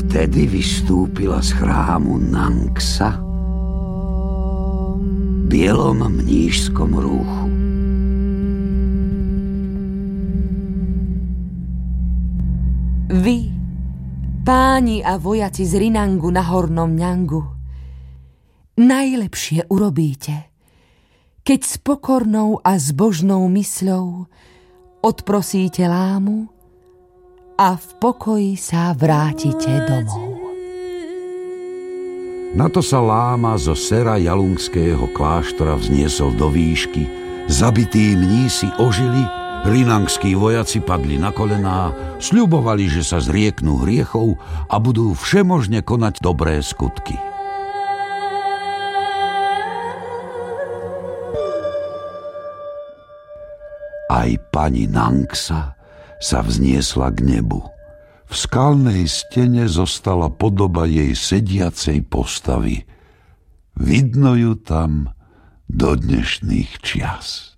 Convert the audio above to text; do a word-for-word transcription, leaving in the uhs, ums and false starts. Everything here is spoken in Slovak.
Vtedy vystúpila z chrámu Nangsa v bielom mníšskom rúchu. Vy, páni a vojaci z Rinangu na Hornom Mňangu, najlepšie urobíte, keď s pokornou a zbožnou mysľou odprosíte lámu a v pokoji sa vrátite domov. Na to sa láma zo sera jalungského kláštora vzniesol do výšky, zabití mnísi ožili, rinangskí vojaci padli na kolená, sľubovali, že sa zrieknú hriechov a budú všemožne konať dobré skutky. Aj pani Nangsa sa vzniesla k nebu. V skalnej stene zostala podoba jej sediacej postavy. Vidno ju tam do dnešných čias.